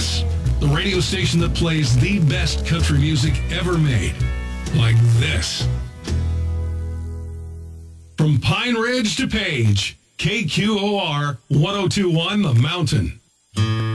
This, the radio station that plays the best country music ever made. Like this. From Pine Ridge to Page, KQOR 1021 The Mountain.